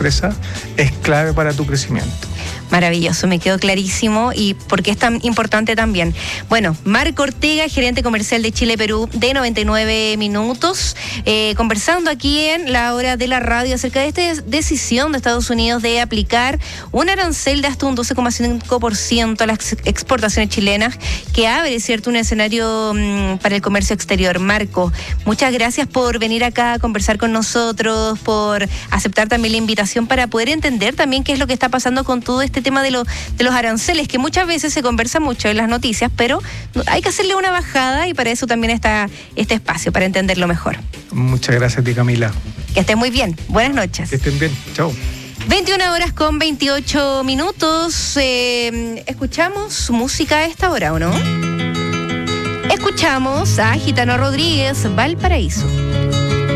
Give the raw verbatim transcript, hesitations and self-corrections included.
empresa es clave para tu crecimiento. Maravilloso, me quedó clarísimo y por qué es tan importante también. Bueno, Marco Ortega, gerente comercial de Chile Perú de noventa y nueve minutos, eh, conversando aquí en la hora de la radio acerca de esta decisión de Estados Unidos de aplicar un arancel de hasta un doce coma cinco por ciento a las exportaciones chilenas, que abre, ¿cierto?, un escenario mmm, para el comercio exterior. Marco, muchas gracias por venir acá a conversar con nosotros, por aceptar también la invitación para poder entender también qué es lo que está pasando con todo este tema de, lo, de los aranceles, que muchas veces se conversa mucho en las noticias, pero hay que hacerle una bajada y para eso también está este espacio, para entenderlo mejor. Muchas gracias a ti, Camila. Que estén muy bien. Buenas noches. Que estén bien. Chao. veintiuna horas con veintiocho minutos. Eh, ¿Escuchamos música a esta hora o no? Escuchamos a Gitano Rodríguez, Valparaíso.